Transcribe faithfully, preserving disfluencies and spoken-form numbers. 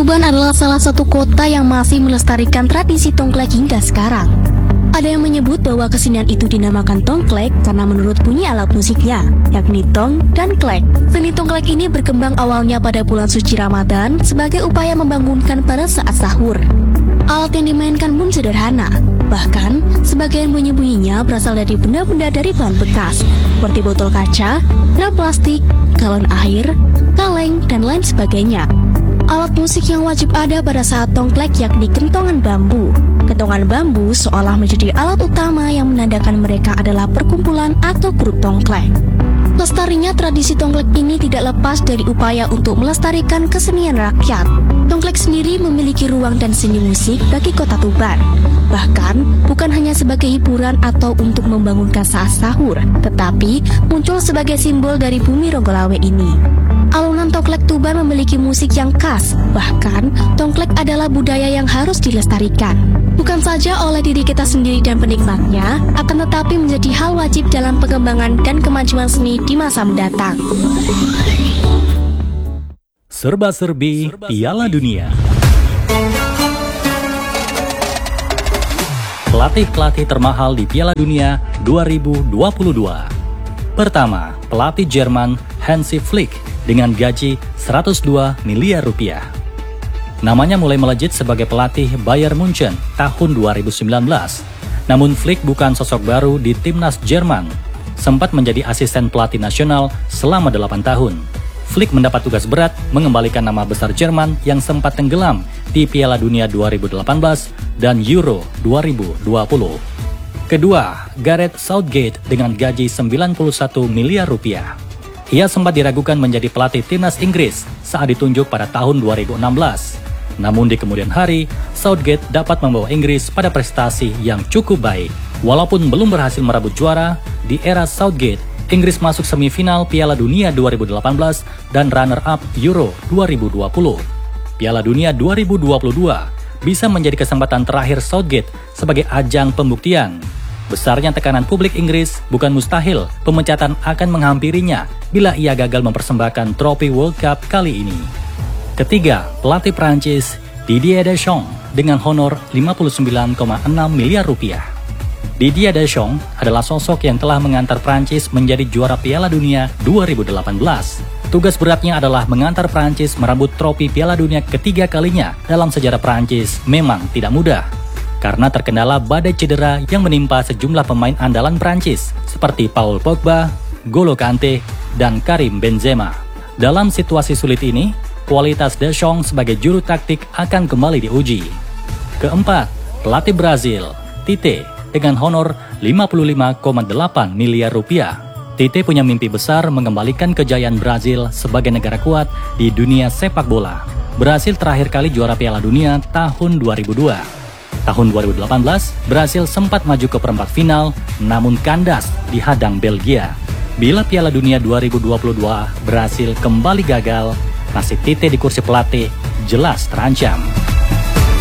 Tuban adalah salah satu kota yang masih melestarikan tradisi tongklek hingga sekarang. Ada yang menyebut bahwa kesenian itu dinamakan tongklek karena menurut bunyi alat musiknya, yakni tong dan klek. Seni tongklek ini berkembang awalnya pada bulan suci Ramadan sebagai upaya membangunkan pada saat sahur. Alat yang dimainkan pun sederhana, bahkan sebagian bunyi-bunyinya berasal dari benda-benda dari bahan bekas, seperti botol kaca, drum plastik, galon air, kaleng, dan lain sebagainya. Alat musik yang wajib ada pada saat tongklek yakni kentongan bambu. Kentongan bambu seolah menjadi alat utama yang menandakan mereka adalah perkumpulan atau grup tongklek. Lestarinya tradisi tongklek ini tidak lepas dari upaya untuk melestarikan kesenian rakyat. Tongklek sendiri memiliki ruang dan seni musik bagi kota Tuban. Bahkan, bukan hanya sebagai hiburan atau untuk membangunkan saat sahur, tetapi muncul sebagai simbol dari bumi Ronggolawe ini. Alunan tongklek Tuban memiliki musik yang khas, bahkan tongklek adalah budaya yang harus dilestarikan. Bukan saja oleh diri kita sendiri dan penikmatnya, akan tetapi menjadi hal wajib dalam pengembangan dan kemajuan seni di masa mendatang. Serba-serbi Piala Dunia. Pelatih-pelatih termahal di Piala Dunia dua ribu dua puluh dua. Pertama, pelatih Jerman Hansi Flick dengan gaji seratus dua miliar rupiah. Namanya mulai melejit sebagai pelatih Bayern Munchen tahun dua ribu sembilan belas. Namun Flick bukan sosok baru di timnas Jerman. Sempat menjadi asisten pelatih nasional selama delapan tahun. Flick mendapat tugas berat mengembalikan nama besar Jerman yang sempat tenggelam di Piala Dunia dua ribu delapan belas dan Euro dua ribu dua puluh. Kedua, Gareth Southgate dengan gaji sembilan puluh satu miliar rupiah. Ia sempat diragukan menjadi pelatih timnas Inggris saat ditunjuk pada tahun dua ribu enam belas. Namun di kemudian hari, Southgate dapat membawa Inggris pada prestasi yang cukup baik. Walaupun belum berhasil merebut juara, di era Southgate, Inggris masuk semifinal Piala Dunia dua ribu delapan belas dan runner-up Euro dua ribu dua puluh. Piala Dunia dua ribu dua puluh dua bisa menjadi kesempatan terakhir Southgate sebagai ajang pembuktian. Besarnya tekanan publik Inggris bukan mustahil pemecatan akan menghampirinya bila ia gagal mempersembahkan trofi World Cup kali ini. Ketiga, pelatih Prancis Didier Deschamps dengan honor lima puluh sembilan koma enam miliar rupiah. Didier Deschamps adalah sosok yang telah mengantar Prancis menjadi juara Piala Dunia dua ribu delapan belas. Tugas beratnya adalah mengantar Prancis merebut trofi Piala Dunia ketiga kalinya dalam sejarah Prancis memang tidak mudah. Karena terkendala badai cedera yang menimpa sejumlah pemain andalan Prancis seperti Paul Pogba, N'Golo Kante, dan Karim Benzema. Dalam situasi sulit ini, kualitas Deschamps sebagai juru taktik akan kembali diuji. Keempat, pelatih Brazil, Tite, dengan honor lima puluh lima koma delapan miliar rupiah. Tite punya mimpi besar mengembalikan kejayaan Brazil sebagai negara kuat di dunia sepak bola. Brazil terakhir kali juara Piala Dunia tahun dua ribu dua. Tahun dua ribu delapan belas, Brazil sempat maju ke perempat final, namun kandas dihadang Belgia. Bila Piala Dunia dua ribu dua puluh dua Brazil kembali gagal, nasib Tite di kursi pelatih jelas terancam.